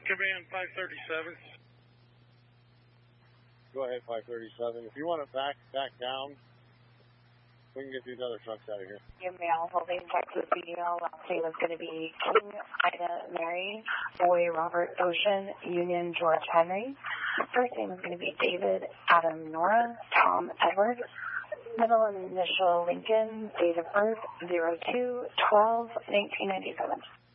Command 537. Go ahead, 537. If you want to back down, we can get these other trucks out of here. Your mail holding Texas BDL. Last name is going to be King Ida Mary, Boy Robert Ocean, Union George Henry. First name is going to be David Adam Nora, Tom Edward. Middle and initial Lincoln, date of birth 02/12/1997.